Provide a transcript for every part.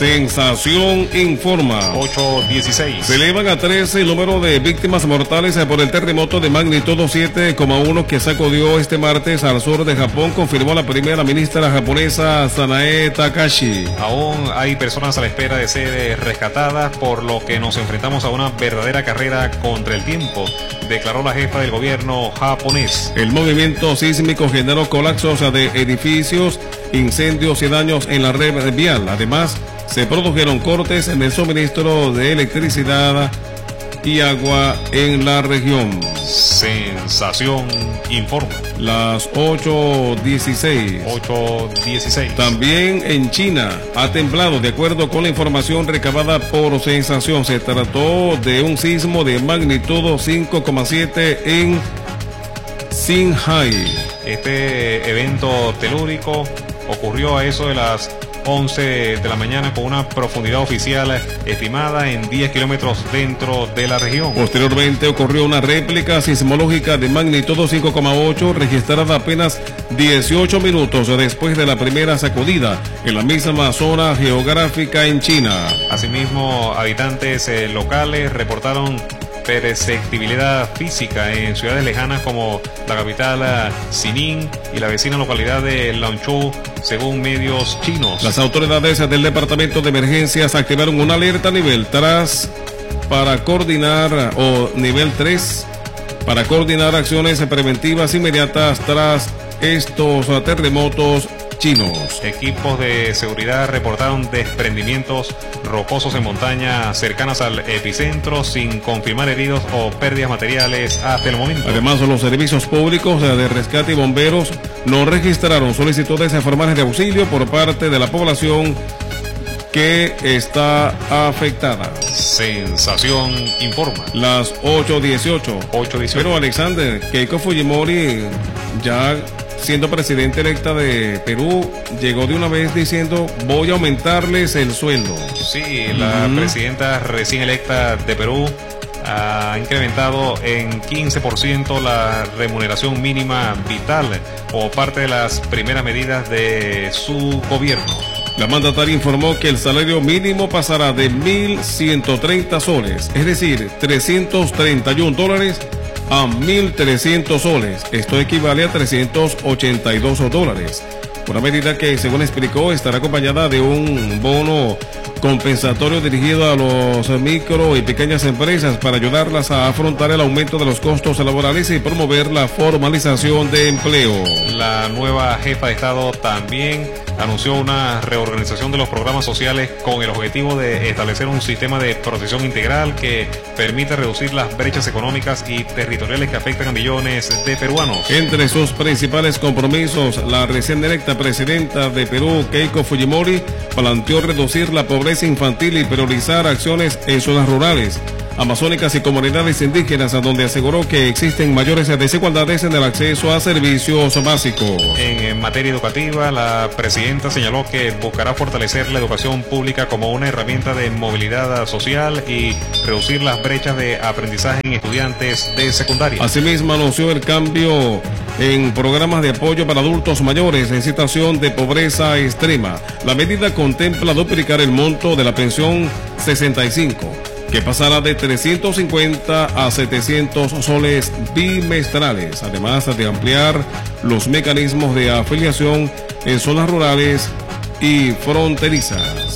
Sensación informa. 8:16. Se elevan a 13 el número de víctimas mortales por el terremoto de magnitud 7,1 que sacudió este martes al sur de Japón, confirmó la primera ministra japonesa Sanae Takashi. Aún hay personas a la espera de ser rescatadas, por lo que nos enfrentamos a una verdadera carrera contra el tiempo, declaró la jefa del gobierno japonés. El movimiento sísmico generó colapsos de edificios, incendios y daños en la red vial. Además, se produjeron cortes en el suministro de electricidad y agua en la región. Sensación informa. Las 8:16. 8:16. También en China ha temblado. De acuerdo con la información recabada por Sensación, se trató de un sismo de magnitud 5,7 en Qinghai. Este evento telúrico ocurrió a eso de las 11 de la mañana con una profundidad oficial estimada en 10 kilómetros dentro de la región. Posteriormente ocurrió una réplica sismológica de magnitud 5,8 registrada apenas 18 minutos después de la primera sacudida en la misma zona geográfica en China. Asimismo, habitantes locales reportaron perceptibilidad física en ciudades lejanas como la capital Xining y la vecina localidad de Lanzhou, según medios chinos. Las autoridades del Departamento de Emergencias activaron una alerta nivel 3 para coordinar nivel 3 para coordinar acciones preventivas inmediatas tras estos terremotos chinos. Equipos de seguridad reportaron desprendimientos rocosos en montañas cercanas al epicentro sin confirmar heridos o pérdidas materiales hasta el momento. Además, los servicios públicos de rescate y bomberos no registraron solicitudes formales de auxilio por parte de la población que está afectada. Sensación informa. Las 8:18. 8:18. Pero Alexander, Keiko Fujimori, ya siendo presidente electa de Perú, llegó de una vez diciendo: voy a aumentarles el sueldo. Sí, la presidenta recién electa de Perú ha incrementado en 15% la remuneración mínima vital como parte de las primeras medidas de su gobierno. La mandataria informó que el salario mínimo pasará de 1.130 soles, es decir, $331, a 1.300 soles. Esto equivale a $382. Una medida que, según explicó, estará acompañada de un bono compensatorio dirigido a los micro y pequeñas empresas para ayudarlas a afrontar el aumento de los costos laborales y promover la formalización de empleo. La nueva jefa de Estado también anunció una reorganización de los programas sociales con el objetivo de establecer un sistema de protección integral que permita reducir las brechas económicas y territoriales que afectan a millones de peruanos. Entre sus principales compromisos, la recién electa presidenta de Perú, Keiko Fujimori, planteó reducir la pobreza infantil y priorizar acciones en zonas rurales, amazónicas y comunidades indígenas, a donde aseguró que existen mayores desigualdades en el acceso a servicios básicos. En materia educativa, la presidenta señaló que buscará fortalecer la educación pública como una herramienta de movilidad social y reducir las brechas de aprendizaje en estudiantes de secundaria. Asimismo, anunció el cambio en programas de apoyo para adultos mayores en situación de pobreza extrema. La medida contempla duplicar el monto de la pensión 65, que pasará de 350 a 700 soles bimestrales, además de ampliar los mecanismos de afiliación en zonas rurales y fronterizas.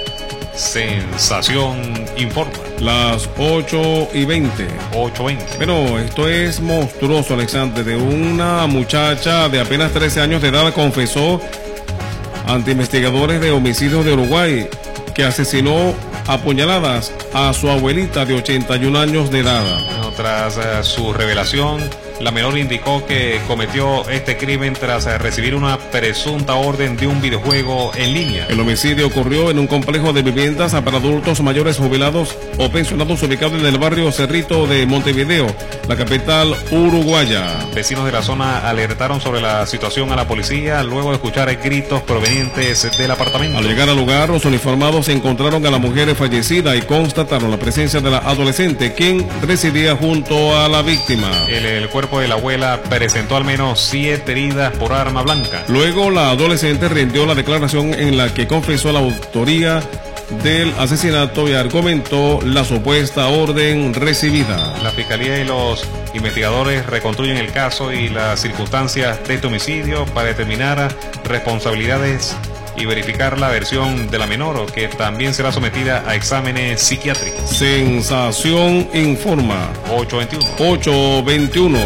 Sensación informa. Las 8:20. 8:20. Pero esto es monstruoso, Alexander. De una muchacha de apenas 13 años de edad confesó ante investigadores de homicidios de Uruguay que asesinó a puñaladas a su abuelita de 81 años de edad. Tras su revelación, la menor indicó que cometió este crimen tras recibir una presunta orden de un videojuego en línea. El homicidio ocurrió en un complejo de viviendas para adultos mayores jubilados o pensionados ubicado en el barrio Cerrito de Montevideo, la capital uruguaya. Vecinos de la zona alertaron sobre la situación a la policía luego de escuchar gritos provenientes del apartamento. Al llegar al lugar, los uniformados encontraron a la mujer fallecida y constataron la presencia de la adolescente, quien residía junto a la víctima. El cuerpo de la abuela presentó al menos 7 heridas por arma blanca. Luego, la adolescente rindió la declaración en la que confesó la autoría del asesinato y argumentó la supuesta orden recibida. La Fiscalía y los investigadores reconstruyen el caso y las circunstancias de este homicidio para determinar responsabilidades y verificar la versión de la menor, que también será sometida a exámenes psiquiátricos. Sensación informa. 821.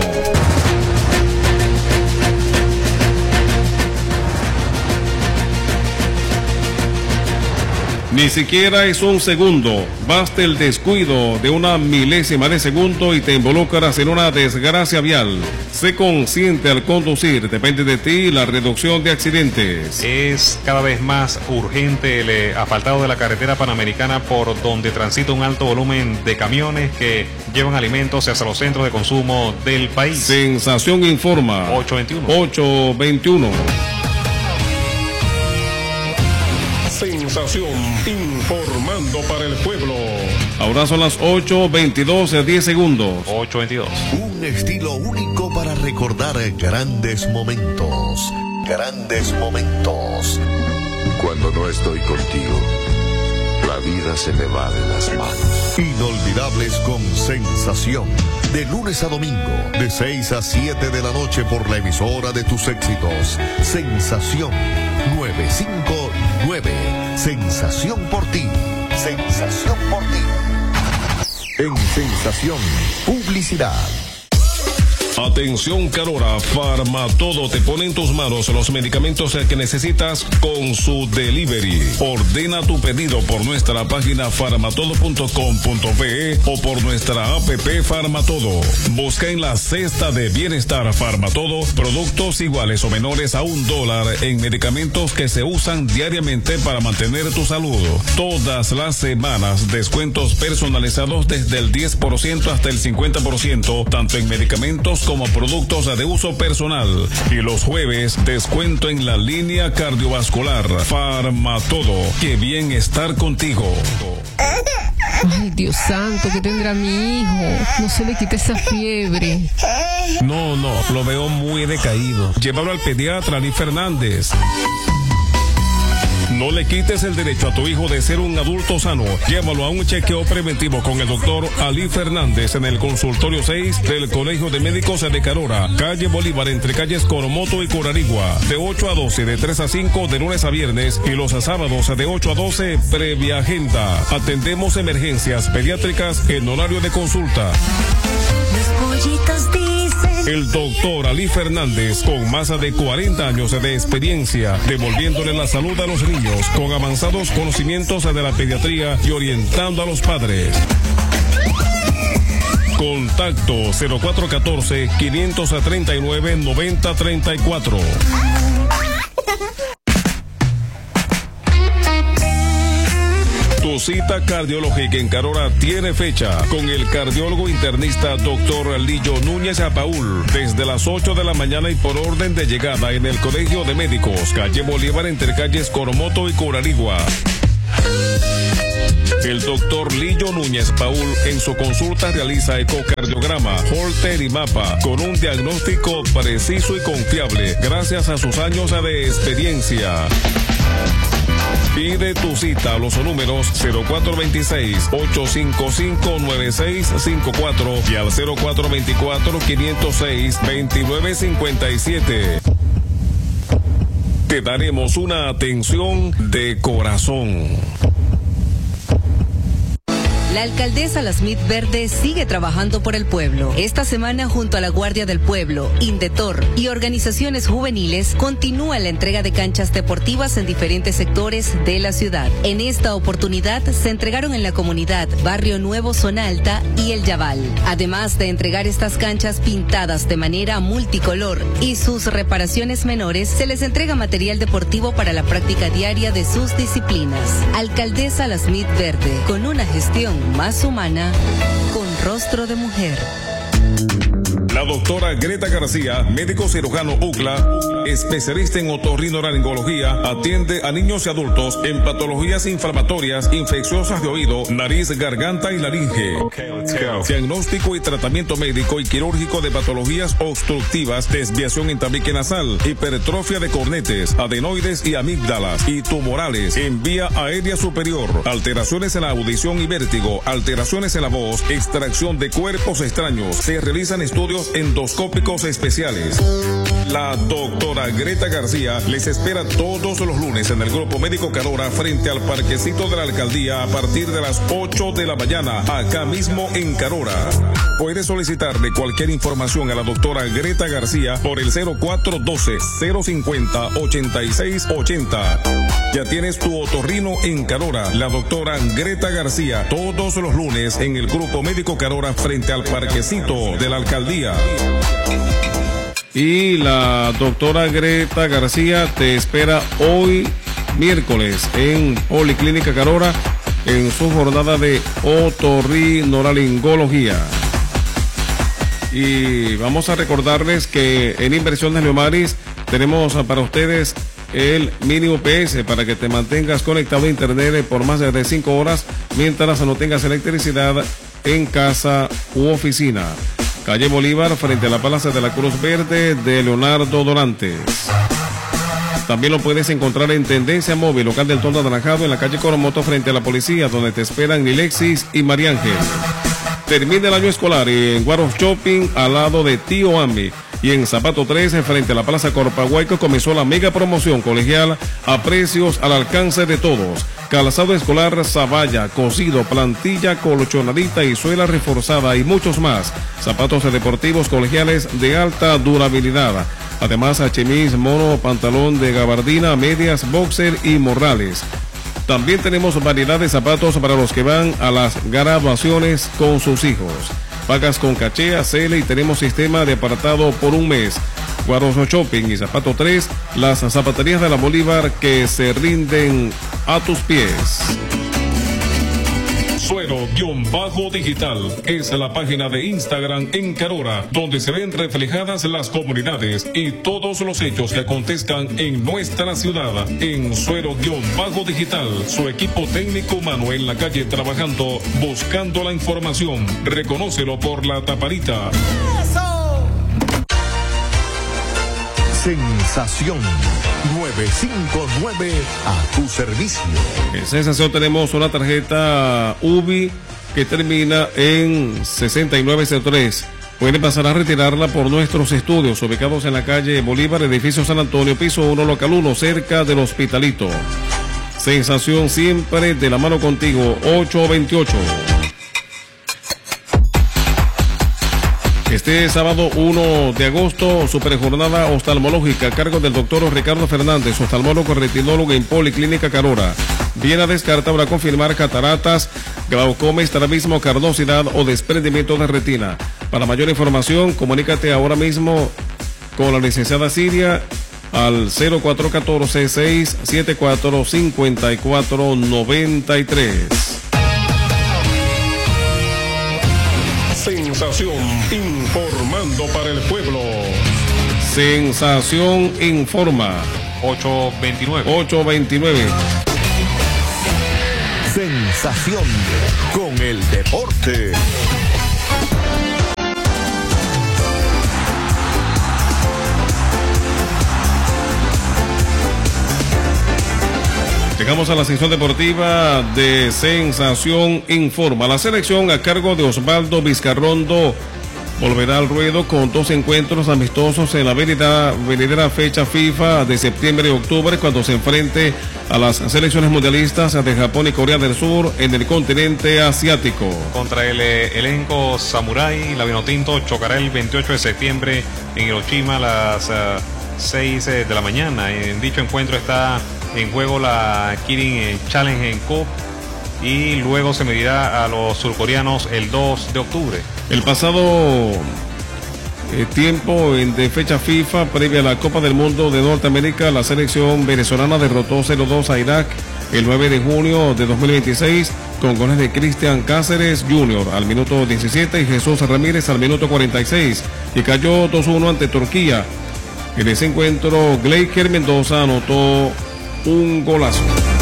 Ni siquiera es un segundo, basta el descuido de una milésima de segundo y te involucras en una desgracia vial. Sé consciente al conducir, depende de ti la reducción de accidentes. Es cada vez más urgente el asfaltado de la carretera panamericana, por donde transita un alto volumen de camiones que llevan alimentos hacia los centros de consumo del país. Sensación informa. 821. Sensación informando para el pueblo. Ahora son las 8:22, 10 segundos. 8:22. Un estilo único para recordar grandes momentos. Grandes momentos. Cuando no estoy contigo, la vida se me va de las manos. Inolvidables con Sensación. De lunes a domingo, de 6 a 7 de la noche por la emisora de tus éxitos. Sensación 959. Sensación por ti. Sensación por ti. En Sensación, publicidad. Atención Carora, Farmatodo te pone en tus manos los medicamentos que necesitas con su delivery. Ordena tu pedido por nuestra página farmatodo.com.be o por nuestra app Farmatodo. Busca en la cesta de bienestar Farmatodo productos iguales o menores a $1 en medicamentos que se usan diariamente para mantener tu salud. Todas las semanas descuentos personalizados desde el 10% hasta el 50%, tanto en medicamentos como productos de uso personal. Y los jueves, descuento en la línea cardiovascular. Farmatodo, qué bien estar contigo. Ay, Dios santo, ¿qué tendrá mi hijo? No se le quita esa fiebre. No, lo veo muy decaído. Llévalo al pediatra Ali Fernández. No le quites el derecho a tu hijo de ser un adulto sano. Llévalo a un chequeo preventivo con el doctor Ali Fernández en el consultorio 6 del Colegio de Médicos de Carora, calle Bolívar, entre calles Coromoto y Corarigua, de 8 a 12, de 3 a 5, de lunes a viernes, y los sábados de 8 a 12, previa agenda. Atendemos emergencias pediátricas en horario de consulta. Los pollitos dicen. El doctor Ali Fernández, con más de 40 años de experiencia, devolviéndole la salud a los niños con avanzados conocimientos de la pediatría y orientando a los padres. Contacto 0414-539-9034. Tu cita cardiológica en Carora tiene fecha con el cardiólogo internista Dr. Lillo Núñez Paul, desde las 8 de la mañana y por orden de llegada en el Colegio de Médicos, calle Bolívar, entre calles Coromoto y Corarigua. El doctor Lillo Núñez Paul en su consulta realiza ecocardiograma, Holter y mapa, con un diagnóstico preciso y confiable, gracias a sus años de experiencia. Pide tu cita a los números 0426-855-9654 y al 0424-506-2957. Te daremos una atención de corazón. La alcaldesa Lasmith Verde sigue trabajando por el pueblo. Esta semana, junto a la Guardia del Pueblo, Indetor y organizaciones juveniles, continúa la entrega de canchas deportivas en diferentes sectores de la ciudad. En esta oportunidad se entregaron en la comunidad Barrio Nuevo, Zona Alta y El Yabal. Además de entregar estas canchas pintadas de manera multicolor y sus reparaciones menores, se les entrega material deportivo para la práctica diaria de sus disciplinas. Alcaldesa Lasmith Verde, con una gestión más humana, con rostro de mujer. La doctora Greta García, médico cirujano UCLA, especialista en otorrinolaringología, atiende a niños y adultos en patologías inflamatorias, infecciosas de oído, nariz, garganta y laringe. Diagnóstico y tratamiento médico y quirúrgico de patologías obstructivas, desviación en tabique nasal, hipertrofia de cornetes, adenoides y amígdalas y tumorales en vía aérea superior, alteraciones en la audición y vértigo, alteraciones en la voz, extracción de cuerpos extraños. Se realizan estudios endoscópicos especiales. La doctora Greta García les espera todos los lunes en el Grupo Médico Carora frente al parquecito de la alcaldía a partir de las 8 de la mañana, acá mismo en Carora. Puede solicitarle cualquier información a la doctora Greta García por el 0412-050-8680. Ya tienes tu otorrino en Carora. La doctora Greta García, todos los lunes en el Grupo Médico Carora frente al parquecito de la alcaldía. Y la doctora Greta García te espera hoy miércoles en Policlínica Carora en su jornada de otorrinolaringología. Y vamos a recordarles que en Inversiones Leomaris tenemos para ustedes el mini UPS para que te mantengas conectado a internet por más de 5 horas mientras no tengas electricidad en casa u oficina. Calle Bolívar, frente a la Plaza de la Cruz Verde de Leonardo Dorantes. También lo puedes encontrar en Tendencia Móvil, local del Tondo Anaranjado, en la calle Coromoto, frente a la policía, donde te esperan Nilexis y María Ángel. Termina el año escolar en Guaros Shopping, al lado de Tío Ami. Y en Zapato 13, frente a la Plaza Corpahuayco, comenzó la mega promoción colegial a precios al alcance de todos. Calzado escolar, sabaya, cosido, plantilla, colchonadita y suela reforzada y muchos más. Zapatos deportivos colegiales de alta durabilidad. Además, chemis, mono, pantalón de gabardina, medias, boxer y morrales. También tenemos variedad de zapatos para los que van a las graduaciones con sus hijos. Pagas con caché, ACL y tenemos sistema de apartado por un mes. Guaros Shopping y Zapato 3, las zapaterías de la Bolívar que se rinden a tus pies. Suero-digital es la página de Instagram en Carora, donde se ven reflejadas las comunidades y todos los hechos que acontezcan en nuestra ciudad. En Suero-digital, su equipo técnico humano en la calle trabajando, buscando la información. Reconócelo por la taparita. Sensación 959 a tu servicio. En Sensación tenemos una tarjeta UBI que termina en 6903. Pueden pasar a retirarla por nuestros estudios ubicados en la calle Bolívar, edificio San Antonio, piso 1, local 1, cerca del Hospitalito. Sensación siempre de la mano contigo, 828. Este sábado 1 de agosto, superjornada oftalmológica a cargo del doctor Ricardo Fernández, oftalmólogo retinólogo en Policlínica Carora. Viene a descartar o a confirmar cataratas, glaucoma, estrabismo, carnosidad o desprendimiento de retina. Para mayor información, comunícate ahora mismo con la licenciada Siria al 0414-674-5493. Sensación informando para el pueblo. Sensación informa. 829. Sensación con el deporte. Llegamos a la sección deportiva de Sensación Informa. La selección a cargo de Osvaldo Vizcarrondo volverá al ruedo con 2 encuentros amistosos en la venidera fecha FIFA de septiembre y octubre, cuando se enfrente a las selecciones mundialistas de Japón y Corea del Sur en el continente asiático. Contra el elenco Samurai, la Vinotinto chocará el 28 de septiembre en Hiroshima a las 6 de la mañana. En dicho encuentro está en juego la Kirin Challenge Cup y luego se medirá a los surcoreanos el 2 de octubre. El pasado tiempo de fecha FIFA previa a la Copa del Mundo de Norteamérica, la selección venezolana derrotó 0-2 a Irak el 9 de junio de 2026 con goles de Cristian Cáceres Jr. al minuto 17 y Jesús Ramírez al minuto 46 y cayó 2-1 ante Turquía. En ese encuentro, Gleiker Mendoza anotó un golazo.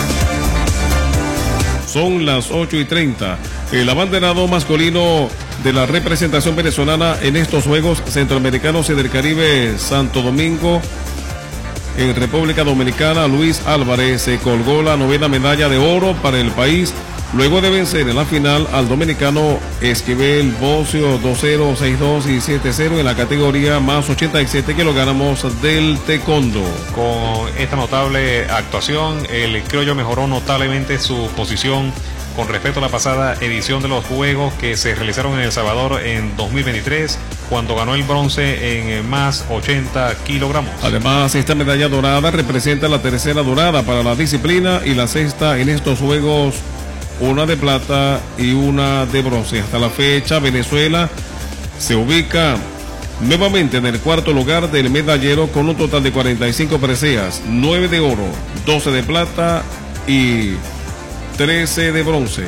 Son las 8:30. El abanderado masculino de la representación venezolana en estos Juegos Centroamericanos y del Caribe Santo Domingo, en República Dominicana, Luis Álvarez se colgó la 9ª medalla de oro para el país luego de vencer en la final al dominicano Esquivel Bocio 2-0, 6-2 y 7-0 en la categoría más 87 kilogramos del taekwondo. Con esta notable actuación, el criollo mejoró notablemente su posición con respecto a la pasada edición de los Juegos que se realizaron en El Salvador en 2023, cuando ganó el bronce en más 80 kilogramos. Además, esta medalla dorada representa la tercera dorada para la disciplina y la sexta en estos Juegos, una de plata y una de bronce. Hasta la fecha, Venezuela se ubica nuevamente en el cuarto lugar del medallero con un total de 45 preseas, 9 de oro, 12 de plata y 13 de bronce.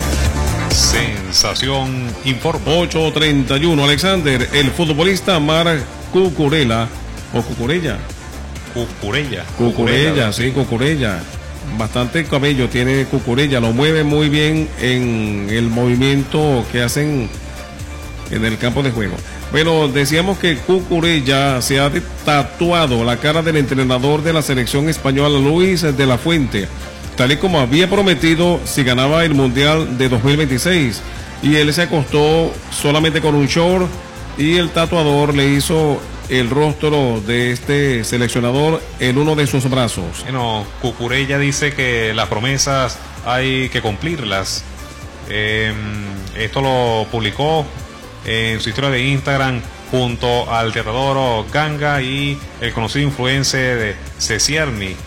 Sensación informa. 8:31. Alexander, el futbolista Marc Cucurella o Cucurella. Cucurella, sí, Cucurella. Bastante cabello tiene Cucurella, lo mueve muy bien en el movimiento que hacen en el campo de juego. Bueno, decíamos que Cucurella se ha tatuado la cara del entrenador de la selección española, Luis de la Fuente, tal y como había prometido si ganaba el Mundial de 2026. Y él se acostó solamente con un short y el tatuador le hizo el rostro de este seleccionador en uno de sus brazos. Bueno, Cucurella dice que las promesas hay que cumplirlas. Esto lo publicó en su historia de Instagram junto al tatuador Ganga y el conocido influencer de Ceciarmi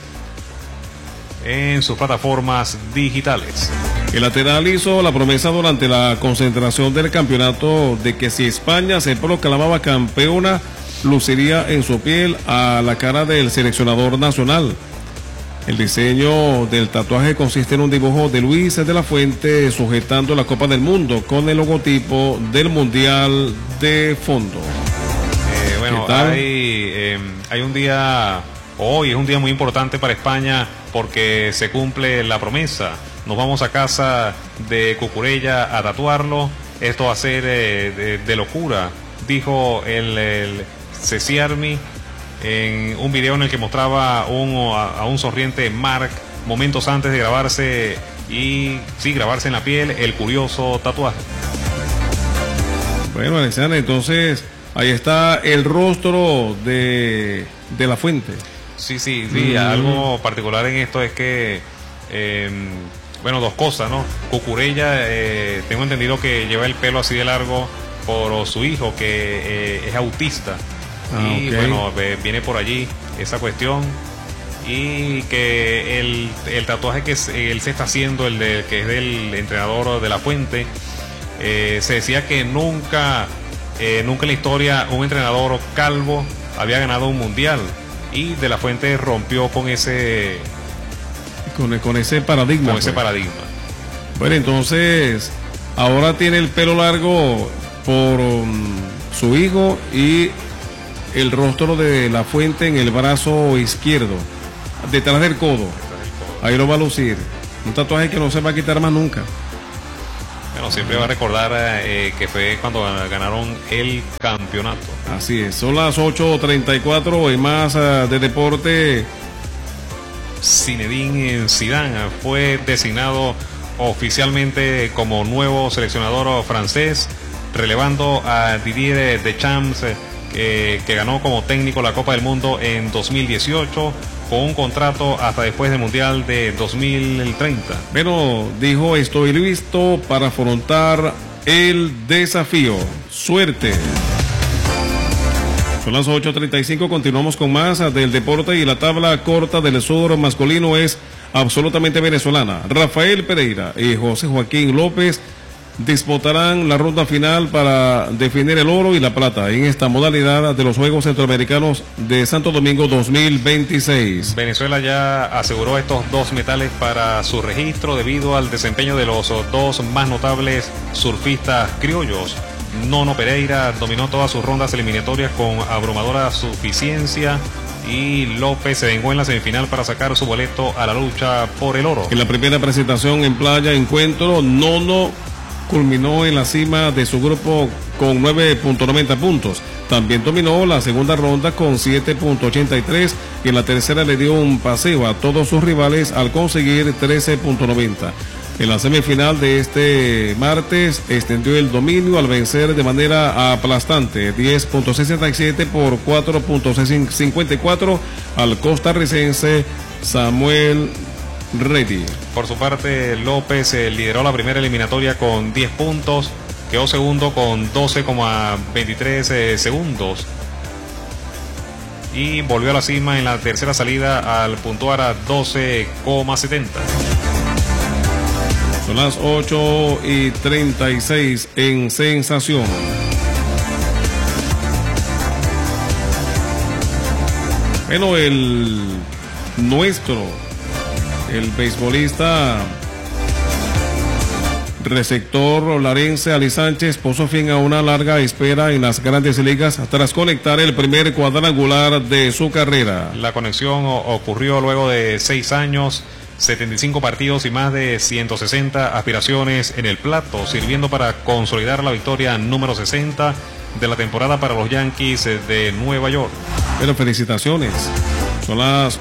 en sus plataformas digitales. El lateral hizo la promesa durante la concentración del campeonato de que si España se proclamaba campeona, luciría en su piel a la cara del seleccionador nacional. El diseño del tatuaje consiste en un dibujo de Luis de la Fuente sujetando la Copa del Mundo con el logotipo del Mundial de fondo. Bueno, hay un día, hoy es un día muy importante para España porque se cumple la promesa. Nos vamos a casa de Cucurella a tatuarlo. Esto va a ser de locura, dijo el Ceciarmi en un video en el que mostraba a un sonriente Marc momentos antes de grabarse en la piel el curioso tatuaje. Bueno, Alexander, entonces ahí está el rostro de la Fuente. Sí, algo particular en esto es que bueno, dos cosas, ¿no? Cucurella, tengo entendido que lleva el pelo así de largo por su hijo que es autista. Y okay, bueno, viene por allí esa cuestión. Y que el tatuaje que él se está haciendo, que es del entrenador de la Fuente, se decía que nunca en la historia un entrenador calvo había ganado un mundial. Y de la Fuente rompió con ese paradigma. Con ese paradigma. Bueno, entonces ahora tiene el pelo largo por su hijo y el rostro de la Fuente en el brazo izquierdo, detrás del codo. Ahí lo va a lucir. Un tatuaje que no se va a quitar más nunca. Bueno, siempre va a recordar que fue cuando ganaron el campeonato. Así es. Son las 8:34 y más de deporte. Zinedine Zidane fue designado oficialmente como nuevo seleccionador francés, relevando a Didier Deschamps, que ganó como técnico la Copa del Mundo en 2018 con un contrato hasta después del Mundial de 2030. Bueno, dijo, estoy listo para afrontar el desafío. Suerte. Son las 8:35, continuamos con más del deporte y la tabla corta del sur masculino es absolutamente venezolana. Rafael Pereira y José Joaquín López disputarán la ronda final para definir el oro y la plata en esta modalidad de los Juegos Centroamericanos de Santo Domingo 2026. Venezuela ya aseguró estos dos metales para su registro debido al desempeño de los dos más notables surfistas criollos. Nono Pereira dominó todas sus rondas eliminatorias con abrumadora suficiencia y López se vengó en la semifinal para sacar su boleto a la lucha por el oro. En la primera presentación en Playa Encuentro, Nono culminó en la cima de su grupo con 9.90 puntos. También dominó la segunda ronda con 7.83 y en la tercera le dio un paseo a todos sus rivales al conseguir 13.90. En la semifinal de este martes extendió el dominio al vencer de manera aplastante 10.67 por 4.54 al costarricense Samuel Reddy. Por su parte, López lideró la primera eliminatoria con 10 puntos, quedó segundo con 12,23 segundos y volvió a la cima en la tercera salida al puntuar a 12,70. Son las 8:36 en Sensación. Bueno, el beisbolista receptor larense Ali Sánchez puso fin a una larga espera en las grandes ligas tras conectar el primer cuadrangular de su carrera. La conexión ocurrió luego de 6 años, 75 partidos y más de 160 aspiraciones en el plato, sirviendo para consolidar la victoria número 60 de la temporada para los Yankees de Nueva York. Pero felicitaciones. Son las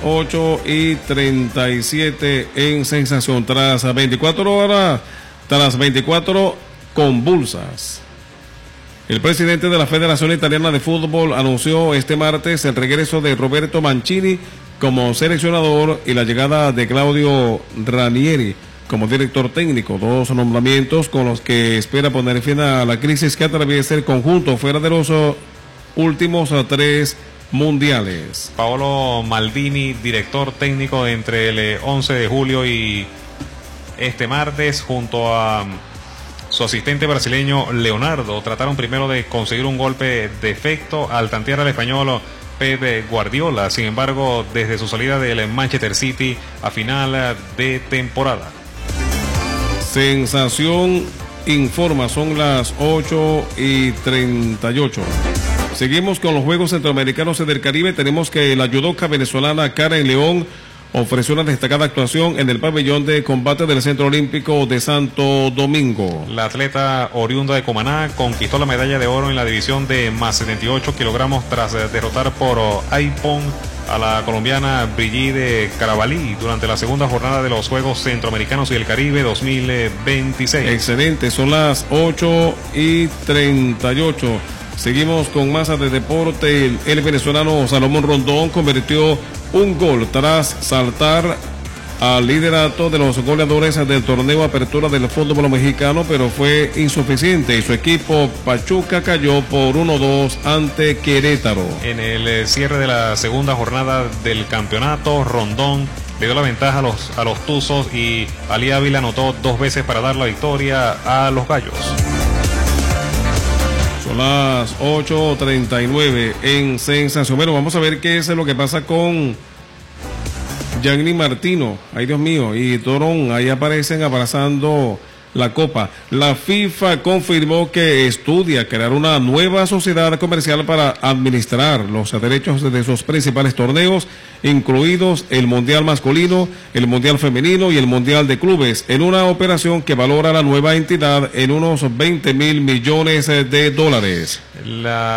8:37 en Sensación. Tras 24 convulsas, el presidente de la Federación Italiana de Fútbol anunció este martes el regreso de Roberto Mancini como seleccionador y la llegada de Claudio Ranieri como director técnico, dos nombramientos con los que espera poner fin a la crisis que atraviesa el conjunto fuera de los últimos 3 mundiales. Paolo Maldini, director técnico entre el 11 de julio y este martes, junto a su asistente brasileño Leonardo, trataron primero de conseguir un golpe de efecto al tantear al español Pep Guardiola. Sin embargo, desde su salida del Manchester City a final de temporada. Sensación informa, son las 8:38. Seguimos con los Juegos Centroamericanos del Caribe. Tenemos que la judoka venezolana Karen León ofreció una destacada actuación en el pabellón de combate del Centro Olímpico de Santo Domingo. La atleta oriunda de Cumaná conquistó la medalla de oro en la división de más 78 kilogramos tras derrotar por iPhone a la colombiana Brigitte Carabalí durante la segunda jornada de los Juegos Centroamericanos y el Caribe 2026. Excelente, son las 8:38. Seguimos con más de deporte. El venezolano Salomón Rondón convirtió un gol tras saltar al liderato de los goleadores del torneo Apertura del fútbol mexicano, pero fue insuficiente y su equipo Pachuca cayó por 1-2 ante Querétaro. En el cierre de la segunda jornada del campeonato, Rondón le dio la ventaja a los Tuzos y Ali Ávila anotó 2 veces para dar la victoria a los Gallos. Son las 8:39 en Sensación. Bueno, vamos a ver qué es lo que pasa con Gianni Martino. Ay, Dios mío, y Torón, ahí aparecen abrazando la copa. La FIFA confirmó que estudia crear una nueva sociedad comercial para administrar los derechos de sus principales torneos, incluidos el Mundial Masculino, el Mundial Femenino y el Mundial de Clubes, en una operación que valora la nueva entidad en unos $20,000 millones.